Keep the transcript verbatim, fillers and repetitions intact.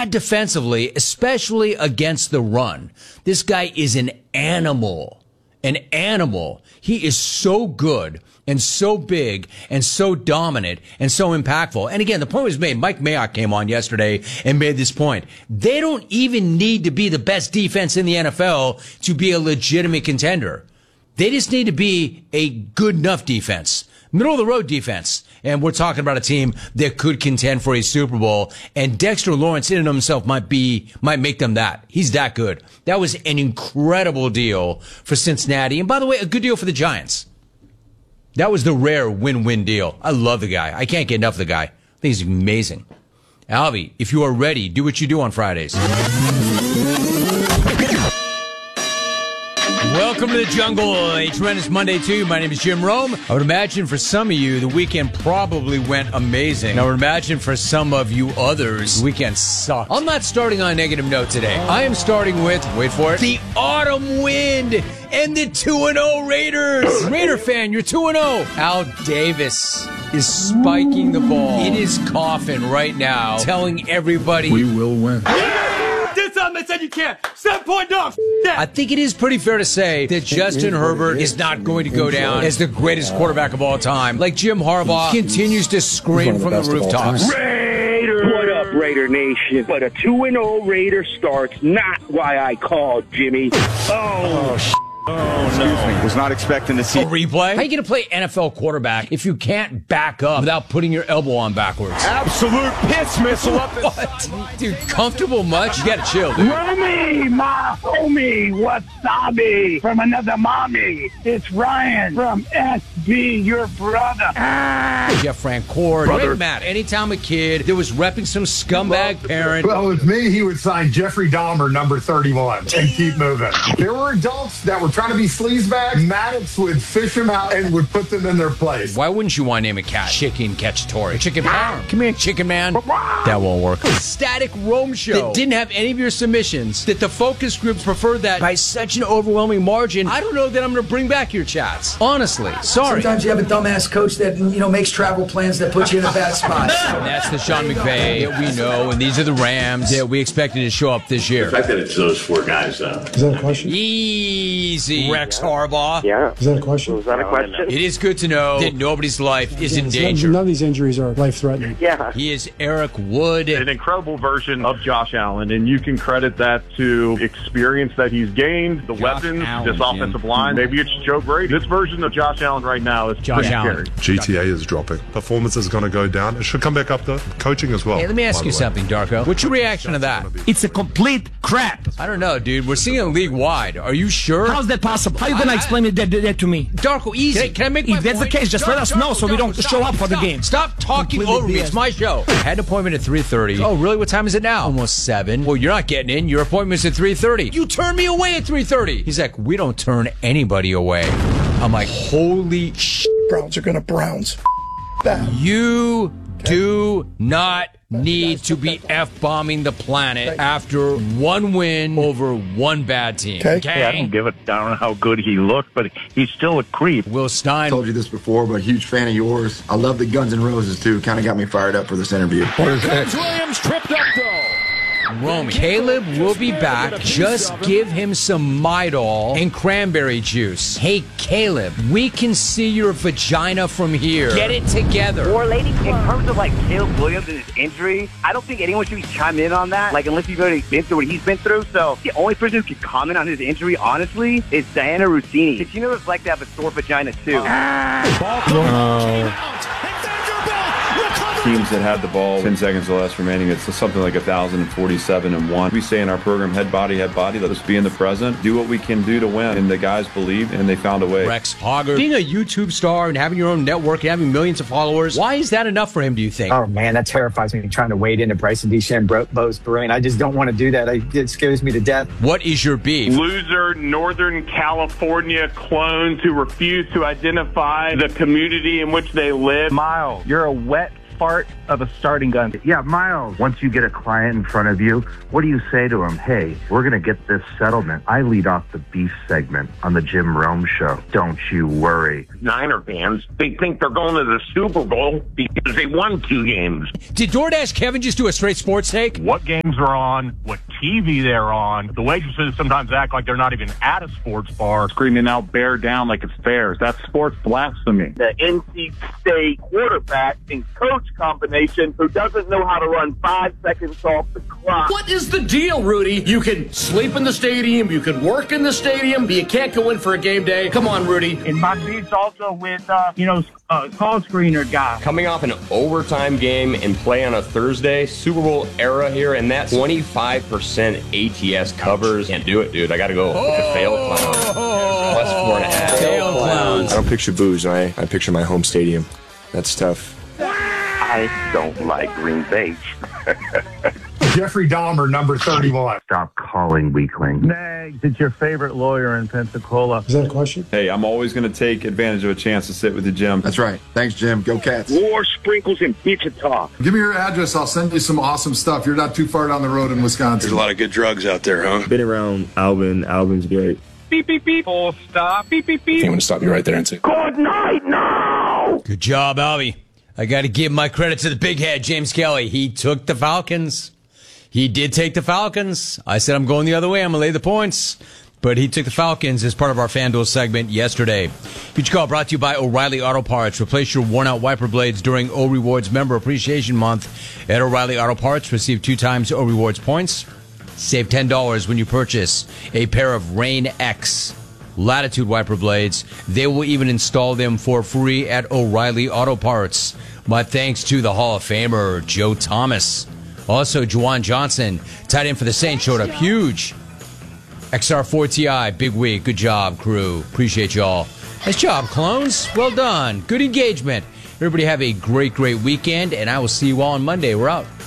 bad defensively, especially against the run. This guy is an animal. An animal. He is so good and so big and so dominant and so impactful. And again, the point was made. Mike Mayock came on yesterday and made this point. They don't even need to be the best defense in the N F L to be a legitimate contender. They just need to be a good enough defense. Middle of the road defense. And we're talking about a team that could contend for a Super Bowl. And Dexter Lawrence in and of himself might be, might make them that. He's that good. That was an incredible deal for Cincinnati. And by the way, a good deal for the Giants. That was the rare win-win deal. I love the guy. I can't get enough of the guy. I think he's amazing. Alvy, if you are ready, do what you do on Fridays. Welcome to the jungle. A tremendous Monday to you. My name is Jim Rome. I would imagine for some of you, the weekend probably went amazing. I would imagine for some of you others, the weekend sucked. I'm not starting on a negative note today. I am starting with, wait for it, the autumn wind and the two and oh Raiders. Raider fan, you're two and oh. Al Davis is spiking the ball in his coffin right now, telling everybody, we will win. Did something that said you can't. Seven point dog. I think it is pretty fair to say that Justin Herbert is not going to go down as the greatest quarterback of all time. Like Jim Harbaugh continues to scream from the rooftops. Raider! What up, Raider Nation? But a two and oh Raider start's not why I called, Jimmy. Oh, sh- Oh, no. Was not expecting to see a replay. How are you going to play N F L quarterback if you can't back up without putting your elbow on backwards? Absolute piss missile up. What? Dude, comfortable much? You got to chill, dude. Remy, my homie, wasabi from another mommy. It's Ryan from S B, your brother. Ah. Jeff Francoeur. Brother. Matt, anytime a kid that was repping some scumbag parent. Well, with me, he would sign Jeffrey Dahmer, number thirty-one, and keep moving. There were adults that were trying to be sleazebags. Maddox would fish them out and would put them in their place. Why wouldn't you want to name a cat Chicken Cacciatore? Chicken Power. Come here, Chicken Man. That won't work. A static Rome show that didn't have any of your submissions, that the focus groups preferred that by such an overwhelming margin. I don't know that I'm going to bring back your chats. Honestly. Sorry. Sometimes you have a dumbass coach that, you know, makes travel plans that puts you in a bad spot. And that's the Sean McVay that we know, and these are the Rams that we expected to show up this year. The fact that it's those four guys, though. Is that a question? Easy. Rex Harbaugh. Yeah. Is that a question? Was that a question? It is good to know that nobody's life is in danger. None of these injuries are life-threatening. Yeah. He is Eric Wood. An incredible version of Josh Allen, and you can credit that to experience that he's gained, the Josh weapons, Allen, this offensive line. Maybe it's Joe Brady. This version of Josh Allen right now is Josh pretty Allen. scary. G T A is dropping. Performance is going to go down. It should come back up, though. Coaching as well. Hey, let me ask by you the way. something, Darko. What's your reaction to that? It's a complete crap. I don't know, dude. We're seeing it league-wide. Are you sure? How's that possible? How are you going to explain that, that, that to me? Darko, easy. Can I, can I make my If that's point? the case, just Darko, let us know Darko, so we don't Darko, show stop, up for the stop. game. Stop talking Completely over me. B S. It's my show. I had an appointment at three thirty. Oh, really? What time is it now? Almost seven. Well, you're not getting in. Your appointment's at three thirty. You turned me away at three thirty. He's like, we don't turn anybody away. I'm like, holy sh**. Browns are going to Browns. You do not need to be F-bombing the planet after one win over one bad team. Okay. Yeah, I don't give a darn how good he looked, but he's still a creep. Will Stein. I told you this before, but a huge fan of yours. I love the Guns N' Roses, too. Kind of got me fired up for this interview. Williams tripped up, though. Romy. Caleb will be back. Just give him some Midol and cranberry juice. Hey, Caleb, we can see your vagina from here. Get it together. Or lady, in terms of like Caleb Williams and his injury, I don't think anyone should be chiming in on that. Like, unless you've already been through what he's been through. So the only person who can comment on his injury, honestly, is Diana Rossini. Because you know it's like to have a sore vagina too. Teams that had the ball ten seconds or less remaining, it's something like one thousand forty-seven and one. We say in our program, head, body, head, body. Let us be in the present, do what we can do to win. And the guys believed, and they found a way. Rex Hoggard. Being a YouTube star and having your own network and having millions of followers, why is that enough for him, do you think? Oh, man, that terrifies me, trying to wade into Bryson DeChambeau, Bo's brain. I just don't want to do that. I, it scares me to death. What is your beef? Loser Northern California clones who refuse to identify the community in which they live. Miles, you're a wet part of a starting gun. Yeah, Miles, once you get a client in front of you, what do you say to him? Hey, we're going to get this settlement. I lead off the beef segment on the Jim Rome Show. Don't you worry. Niner fans, they think they're going to the Super Bowl because they won two games. Did DoorDash Kevin just do a straight sports take? What games are on, what T V they're on. The waitresses sometimes act like they're not even at a sports bar. Screaming out bear down like it's theirs. That's sports blasphemy. The N C State quarterback and coach combination who doesn't know how to run five seconds off the clock. What is the deal, Rudy? You can sleep in the stadium, you can work in the stadium, but you can't go in for a game day. Come on, Rudy. And my beef's also with, uh, you know, uh, call screener guy. Coming off an overtime game and play on a Thursday, Super Bowl era here, and that twenty-five percent A T S covers. Can't do it, dude. I got to go. Oh, the fail clown. Plus four and a half. Fail clowns. I don't picture booze. I, I picture my home stadium. That's tough. I don't like Green Bay. Jeffrey Dahmer, number thirty-one. Stop calling weakling. Nags, it's your favorite lawyer in Pensacola. Is that a question? Hey, I'm always going to take advantage of a chance to sit with you, Jim. That's right. Thanks, Jim. Go Cats. War sprinkles in Wichita. Give me your address. I'll send you some awesome stuff. You're not too far down the road in Wisconsin. There's a lot of good drugs out there, huh? Been around Alvin. Alvin's great. Beep, beep, beep. Full stop. Beep, beep, beep. I'm going to stop you right there and say, Good night now! Good job, Albie. I got to give my credit to the big head, James Kelly. He took the Falcons. He did take the Falcons. I said I'm going the other way. I'm going to lay the points. But he took the Falcons as part of our FanDuel segment yesterday. Future Call brought to you by O'Reilly Auto Parts. Replace your worn-out wiper blades during O Rewards Member Appreciation Month at O'Reilly Auto Parts. Receive two times O Rewards points. Save ten dollars when you purchase a pair of Rain X Latitude wiper blades. They will even install them for free at O'Reilly Auto Parts. My thanks to the Hall of Famer, Joe Thomas. Also, Juwan Johnson, tight end for the Saints, showed up huge. X R four T I, big week. Good job, crew. Appreciate y'all. Nice job, clones. Well done. Good engagement. Everybody have a great, great weekend, and I will see you all on Monday. We're out.